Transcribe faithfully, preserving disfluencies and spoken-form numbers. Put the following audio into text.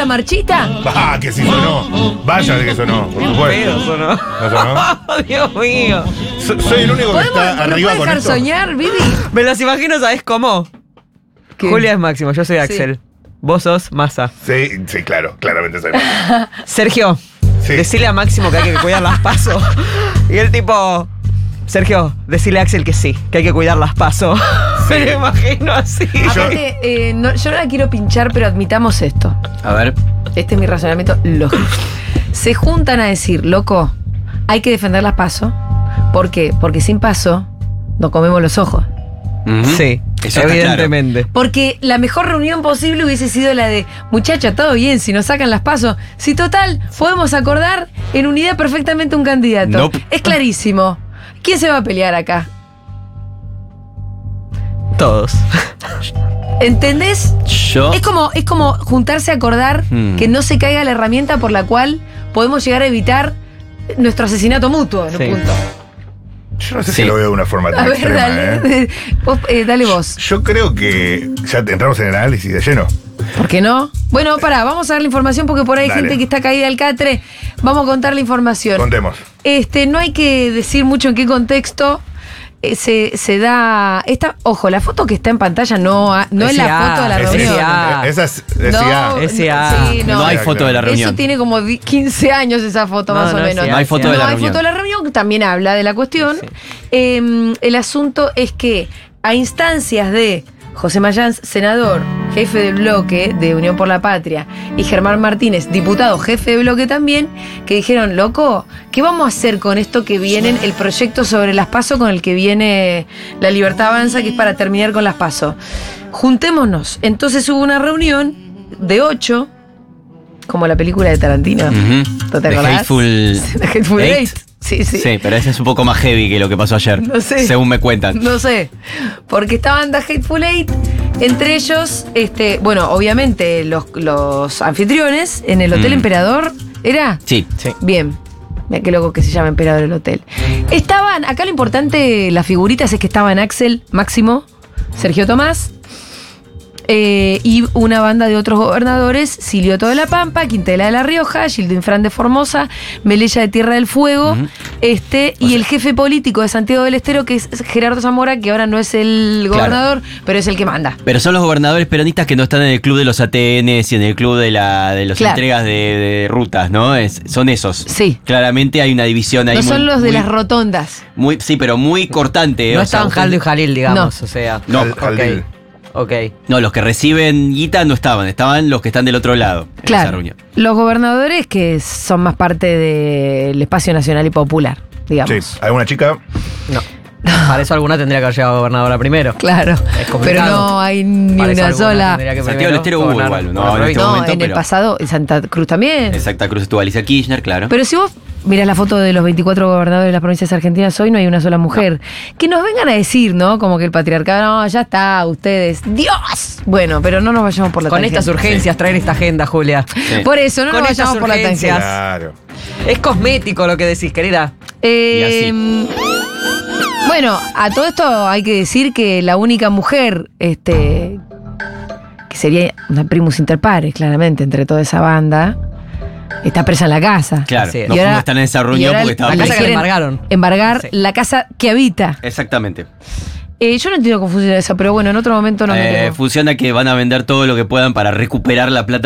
la marchita? Ah, que sí sonó. Vaya de que sonó, por supuesto. sonó. ¿No sonó? Dios mío. So- soy el único que ¿Podemos, está ¿nos arriba puede con dejar esto. soñar, Vivi? Me las imagino, ¿sabes cómo? ¿Qué? Julia es Máximo, yo soy Axel. Vos sos Massa. Sí, sí, claro, claramente soy. Sergio, Sí. decile a Máximo que hay que cuidar las pasos. Y el tipo, Sergio, decile a Axel que sí, que hay que cuidar las pasos. Me lo imagino así. yo- Aparte, eh, no- yo no la quiero pinchar, pero admitamos esto. A ver. Este es mi razonamiento lógico. Se juntan a decir, loco, hay que defender las pasos. ¿Por qué? Porque sin paso nos comemos los ojos. Ujú. Sí, Eso está evidentemente. Porque la mejor reunión posible hubiese sido la de, muchacha, todo bien, si nos sacan las pasos. Si total, podemos acordar en unidad perfectamente un candidato. Nope. Es clarísimo. ¿Quién se va a pelear acá? Todos. ¿Entendés? Yo. Es como, es como juntarse a acordar Hmm. que no se caiga la herramienta por la cual podemos llegar a evitar nuestro asesinato mutuo. ¿no? Sí. Punto. Yo no sé Sí. si lo veo de una forma A tan ver, extrema, ¿eh? dale. Vos, eh, dale vos. Yo creo que ya entramos en el análisis de lleno. ¿Por qué no? Bueno, pará, vamos a dar la información porque por ahí hay Dale. gente que está caída al catre. Vamos a contar la información. Contemos. Este, no hay que decir mucho en qué contexto eh, se, se da. Esta, ojo, la foto que está en pantalla no, ha- no es la S A, foto de la Es- reunión. S A. Esa es decía. No, S A. sí, No, hay foto de la reunión. Eso tiene como di- quince años esa foto, No, más no, o menos. sí, No hay foto de la No hay reunión. foto de la reunión, que también habla de la cuestión. Sí. Eh, el asunto es que a instancias de José Mayans, senador, jefe del bloque de Unión por la Patria, y Germán Martínez, diputado, jefe de bloque también, que dijeron, loco, ¿qué vamos a hacer con esto que vienen, el proyecto sobre las PASO con el que viene La Libertad Avanza, que es para terminar con las PASO? Juntémonos. Entonces hubo una reunión de ocho, como la película de Tarantino. Ujú. ¿No te The acordás? Hateful The Hateful Eight. Eight. Sí, sí. Sí, pero ese es un poco más heavy que lo que pasó ayer. No sé. Según me cuentan. No sé, porque estaban The Hateful Eight, entre ellos, este, bueno, obviamente los, los anfitriones en el Hotel Mm. Emperador, ¿era? Sí. Sí. Bien. Mira qué loco que se llama Emperador el hotel. Estaban, acá lo importante, las figuritas es que estaban Axel, Máximo, Sergio Tomás, eh, y una banda de otros gobernadores, Silioto de la Pampa, Quintela de la Rioja, Gildo Infran de Formosa, Melella de Tierra del Fuego, Ujú. este, y el jefe político de Santiago del Estero, que es Gerardo Zamora, que ahora no es el Claro. gobernador, pero es el que manda. Pero son los gobernadores peronistas que no están en el club de los A T Ns y en el club de la de las Claro. entregas de, de rutas, ¿no? Es, son esos. Sí. Claramente hay una división ahí. No son muy- los de muy- las rotondas. muy- sí, pero muy cortante. No o sea, estaban usted- Jaldo y Jalil, digamos. O sea. No, Al- Jalil. Ok. No, los que reciben guita no estaban, estaban los que están del otro lado en esa Claro. reunión. Los gobernadores que son más parte del espacio nacional y popular, digamos. Sí, alguna chica. No. Para eso alguna tendría que haber llegado gobernadora primero. Claro, Es complicado. pero no hay ni Para eso una alguna sola. tendría que Santiago primero del Estero hubo gobernar igual, no, una en este provincia. No, momento, en el pero- pasado, en Santa Cruz también. En Santa Cruz estuvo Alicia Kirchner, claro. Pero si vos mirás la foto de los veinticuatro gobernadores de las provincias argentinas hoy, no hay una sola mujer. Que nos vengan a decir, ¿no? Como que el patriarcado, no, ya está, ustedes. ¡Dios! Bueno, pero no nos vayamos por la Con tangente. estas urgencias, traer esta agenda, Julia. Sí. Por eso, no Con nos estas vayamos por la urgencias. tangente. Claro. Es cosmético lo que decís, querida. Eh, bueno, a todo esto hay que decir que la única mujer, este, que sería una primus inter pares, claramente, entre toda esa banda, está presa en la casa. Claro, Así es. no Y ahora- fuimos estar en esa y reunión ahora porque estaba la casa que le quieren embargaron. Embargar Sí. la casa que habita. Exactamente. Eh, yo no entiendo cómo funciona eso, pero bueno, en otro momento no me Eh, quedo. funciona que van a vender todo lo que puedan para recuperar la plata